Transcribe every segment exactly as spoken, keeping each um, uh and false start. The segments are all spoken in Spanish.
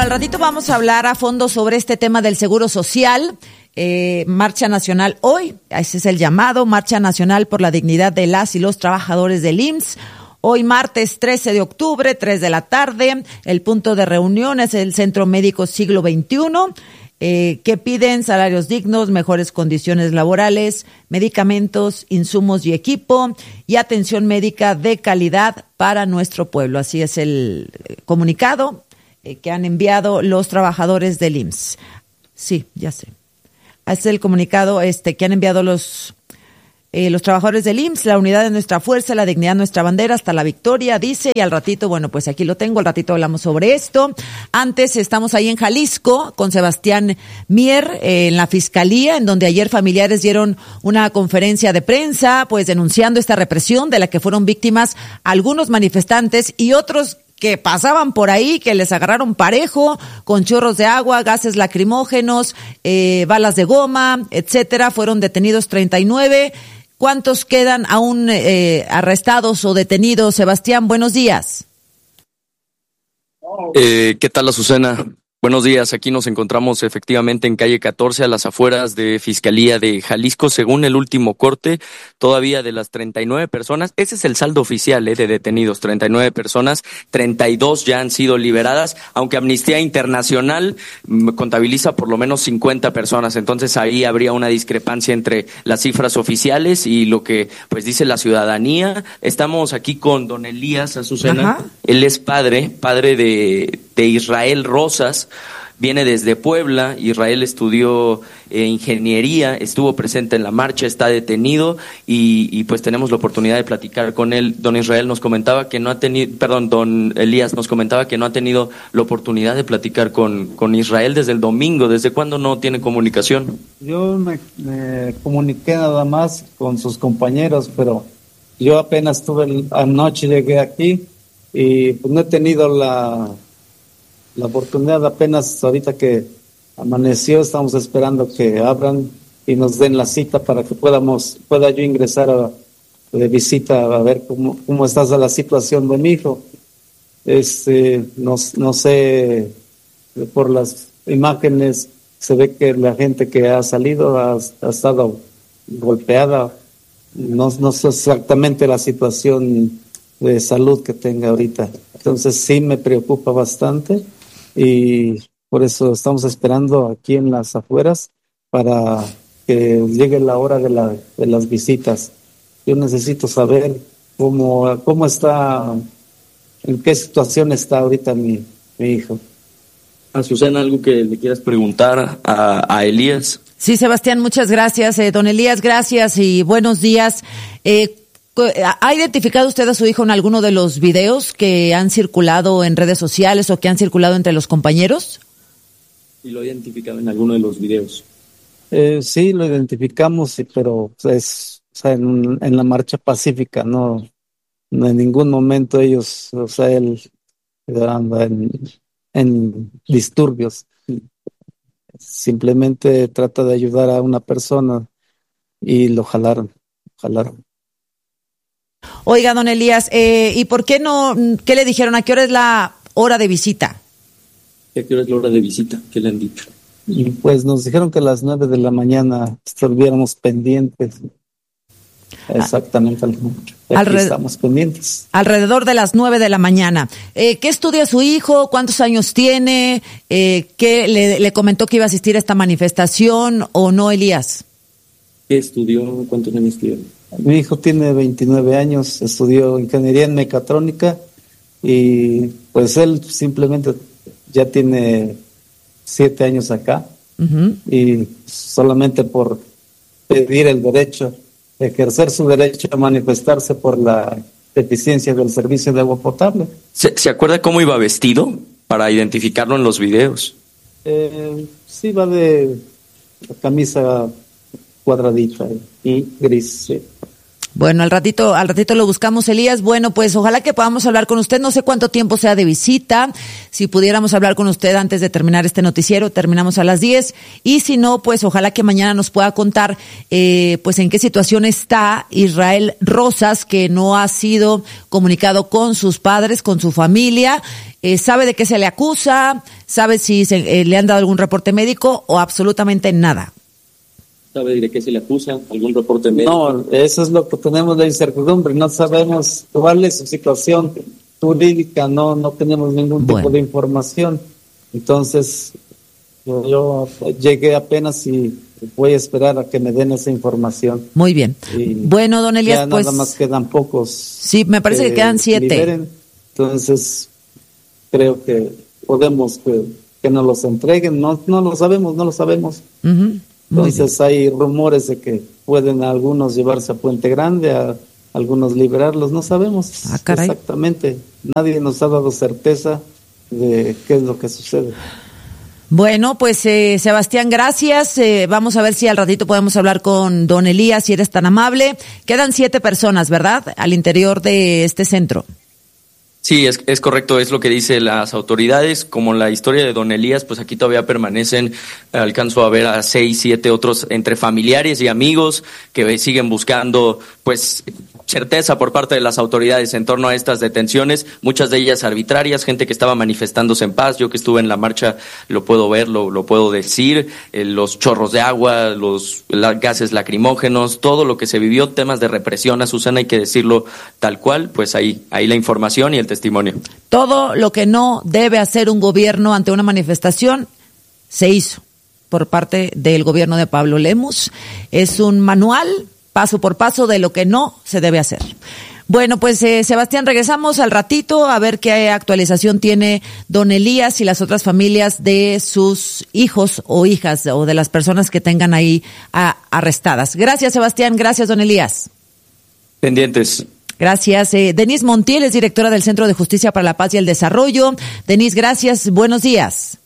al ratito vamos a hablar a fondo sobre este tema del seguro social. Eh, marcha nacional hoy, ese es el llamado, marcha nacional por la dignidad de las y los trabajadores del I M S S. Hoy martes trece de octubre, tres de la tarde, el punto de reunión es el Centro Médico Siglo veintiuno, eh, que piden salarios dignos, mejores condiciones laborales, medicamentos, insumos y equipo y atención médica de calidad para nuestro pueblo. Así es el comunicado eh, que han enviado los trabajadores del I M S S. Sí, ya sé. Es el comunicado este que han enviado los eh, los trabajadores del I M S S, la unidad de nuestra fuerza, la dignidad de nuestra bandera, hasta la victoria, dice, y al ratito, bueno, pues aquí lo tengo, al ratito hablamos sobre esto. Antes estamos ahí en Jalisco con Sebastián Mier, eh, en la Fiscalía, en donde ayer familiares dieron una conferencia de prensa, pues denunciando esta represión de la que fueron víctimas algunos manifestantes y otros que pasaban por ahí, que les agarraron parejo, con chorros de agua, gases lacrimógenos, eh, balas de goma, etcétera. Fueron detenidos treinta y nueve. ¿Cuántos quedan aún eh, arrestados o detenidos? Sebastián, buenos días. Eh, ¿Qué tal, Azucena? Buenos días, aquí nos encontramos efectivamente en calle catorce, a las afueras de Fiscalía de Jalisco. Según el último corte, todavía de las treinta y nueve personas, ese es el saldo oficial eh, de detenidos, treinta y nueve personas, treinta y dos ya han sido liberadas, aunque Amnistía Internacional mm, contabiliza por lo menos cincuenta personas, entonces ahí habría una discrepancia entre las cifras oficiales y lo que pues dice la ciudadanía. Estamos aquí con don Elías Azucena. Ajá. Él es padre, padre de, de Israel Rosas. Viene desde Puebla. Israel estudió eh, ingeniería, estuvo presente en la marcha, está detenido y, y pues tenemos la oportunidad de platicar con él. Don Israel nos comentaba que no ha tenido, perdón, don Elías nos comentaba que no ha tenido la oportunidad de platicar con, con Israel desde el domingo. ¿Desde cuándo no tiene comunicación? Yo me, me comuniqué nada más con sus compañeros, pero yo apenas tuve, anoche llegué aquí y pues no he tenido la... La oportunidad apenas ahorita que amaneció, estamos esperando que abran y nos den la cita para que podamos, pueda yo ingresar a, de visita a ver cómo, cómo está la situación de mi hijo. Este, no, no sé, por las imágenes se ve que la gente que ha salido ha, ha estado golpeada. No, no sé exactamente la situación de salud que tenga ahorita. Entonces sí me preocupa bastante. Y por eso estamos esperando aquí en las afueras para que llegue la hora de, la, de las visitas. Yo necesito saber cómo, cómo está, en qué situación está ahorita mi, mi hijo. Azucena, ¿algo que le quieras preguntar a, a Elías? Sí, Sebastián, muchas gracias. Eh, don Elías, gracias y buenos días. Eh, ¿Ha identificado usted a su hijo en alguno de los videos que han circulado en redes sociales o que han circulado entre los compañeros? Sí, lo he identificado en alguno de los videos. Eh, sí, lo identificamos, pero es, o sea, en, en la marcha pacífica, no, no en ningún momento ellos, o sea, él anda en, en disturbios. Simplemente trata de ayudar a una persona y lo jalaron, jalaron. Oiga, don Elías, eh, ¿y por qué no, qué le dijeron? ¿A qué hora es la hora de visita? ¿A qué hora es la hora de visita? ¿Qué le han dicho? Y pues nos dijeron que a las nueve de la mañana estuviéramos pendientes. Exactamente. Aquí Alred- estamos pendientes. Alrededor de las nueve de la mañana. Eh, ¿Qué estudia su hijo? ¿Cuántos años tiene? Eh, ¿Qué le, le comentó que iba a asistir a esta manifestación o no, Elías? ¿Qué estudió? ¿Cuántos años tiene? Mi hijo tiene veintinueve años, estudió ingeniería en mecatrónica y pues él simplemente ya tiene siete años acá. Uh-huh. Y solamente por pedir el derecho, ejercer su derecho a manifestarse por la deficiencia del servicio de agua potable. ¿Se, ¿se acuerda cómo iba vestido para identificarlo en los videos? Eh, sí, va de camisa cuadradita y gris, sí. Bueno, al ratito, al ratito lo buscamos, Elías. Bueno, pues ojalá que podamos hablar con usted. No sé cuánto tiempo sea de visita. Si pudiéramos hablar con usted antes de terminar este noticiero, terminamos a las diez. Y si no, pues ojalá que mañana nos pueda contar, eh, pues en qué situación está Israel Rosas, que no ha sido comunicado con sus padres, con su familia. Eh, ¿Sabe de qué se le acusa? ¿Sabe si se, eh, le han dado algún reporte médico o absolutamente nada? ¿Sabe de qué se le acusa? ¿Algún reporte médico? No, eso es lo que tenemos de incertidumbre. No sabemos cuál es su situación jurídica, no, no tenemos ningún bueno. tipo de información. Entonces, yo, yo llegué apenas y voy a esperar a que me den esa información. Muy bien. Y bueno, don Elías, ya pues... nada más quedan pocos. Sí, me parece que, que quedan siete. Liberen. Entonces, creo que podemos que, que nos los entreguen. No, no lo sabemos, no lo sabemos. Uh-huh. Entonces hay rumores de que pueden algunos llevarse a Puente Grande, a algunos liberarlos, no sabemos ah, caray. exactamente. Nadie nos ha dado certeza de qué es lo que sucede. Bueno, pues eh, Sebastián, gracias. Eh, vamos a ver si al ratito podemos hablar con don Elías, si eres tan amable. Quedan siete personas, ¿verdad?, al interior de este centro. Sí, es, es correcto, es lo que dicen las autoridades. Como la historia de don Elías, pues aquí todavía permanecen, alcanzo a ver a seis, siete otros entre familiares y amigos que siguen buscando, pues, certeza por parte de las autoridades en torno a estas detenciones, muchas de ellas arbitrarias, gente que estaba manifestándose en paz. Yo que estuve en la marcha lo puedo ver, lo, lo puedo decir, eh, los chorros de agua, los la, gases lacrimógenos, todo lo que se vivió, temas de represión, Azucena, hay que decirlo tal cual, pues ahí, ahí la información y el testimonio. Todo lo que no debe hacer un gobierno ante una manifestación se hizo por parte del gobierno de Pablo Lemus. Es un manual paso por paso de lo que no se debe hacer. Bueno, pues eh, Sebastián, regresamos al ratito a ver qué actualización tiene don Elías y las otras familias de sus hijos o hijas o de las personas que tengan ahí a, arrestadas. Gracias, Sebastián. Gracias, don Elías. Pendientes. Gracias. Eh, Denise Montiel es directora del Centro de Justicia para la Paz y el Desarrollo. Denise, gracias. Buenos días.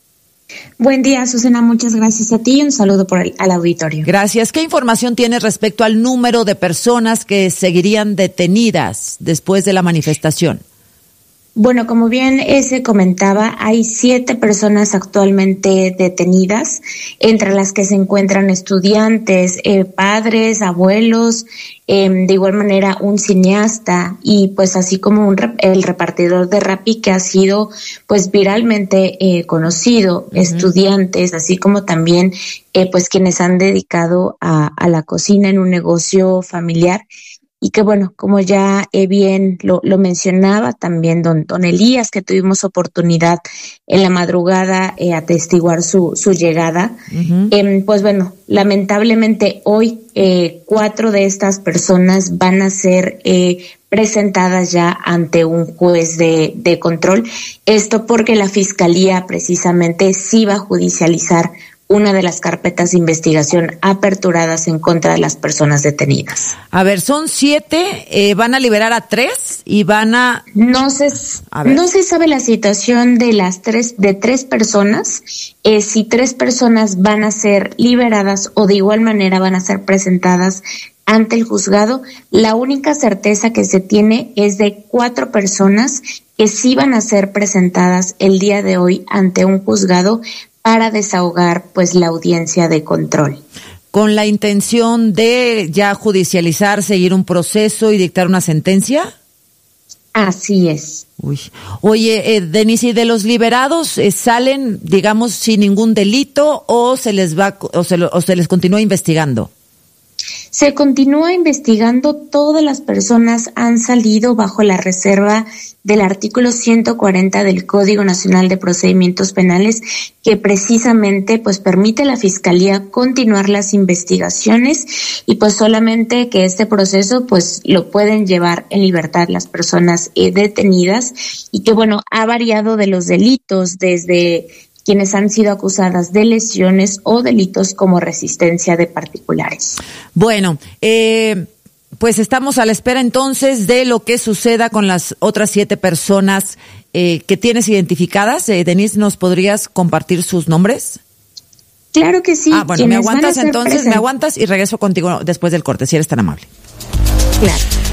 Buen día, Azucena, muchas gracias a ti y un saludo por el, al auditorio. Gracias. ¿Qué información tienes respecto al número de personas que seguirían detenidas después de la manifestación? Bueno, como bien se comentaba, hay siete personas actualmente detenidas, entre las que se encuentran estudiantes, eh, padres, abuelos, eh, de igual manera un cineasta y pues así como un el repartidor de Rappi que ha sido pues viralmente eh, conocido, uh-huh. estudiantes, así como también eh, pues quienes han dedicado a, a la cocina en un negocio familiar. Y que bueno, como ya eh, bien lo, lo mencionaba también don, don Elías, que tuvimos oportunidad en la madrugada eh, atestiguar su, su llegada, uh-huh. eh, pues bueno, lamentablemente hoy eh, cuatro de estas personas van a ser eh, presentadas ya ante un juez de, de control. Esto porque la Fiscalía precisamente sí va a judicializar una de las carpetas de investigación aperturadas en contra de las personas detenidas. A ver, son siete, eh, van a liberar a tres y van a... No se, a no se sabe la situación de las tres, de tres personas, eh, si tres personas van a ser liberadas o de igual manera van a ser presentadas ante el juzgado. La única certeza que se tiene es de cuatro personas que sí van a ser presentadas el día de hoy ante un juzgado para desahogar pues la audiencia de control. ¿Con la intención de ya judicializar, seguir un proceso y dictar una sentencia? Así es. Uy. Oye, eh, Denise, ¿y de los liberados eh, salen, digamos, sin ningún delito o se les va o se, lo, o se les continúa investigando? Se continúa investigando. Todas las personas han salido bajo la reserva del artículo ciento cuarenta del Código Nacional de Procedimientos Penales, que precisamente pues permite a la Fiscalía continuar las investigaciones y pues solamente que este proceso pues lo pueden llevar en libertad las personas eh, detenidas, y que bueno, ha variado de los delitos desde quienes han sido acusadas de lesiones o delitos como resistencia de particulares. Bueno, eh, pues estamos a la espera entonces de lo que suceda con las otras siete personas eh, que tienes identificadas. Eh, Denise, ¿nos podrías compartir sus nombres? Claro que sí. Ah, bueno, me aguantas entonces, present- me aguantas y regreso contigo después del corte, si eres tan amable. Claro.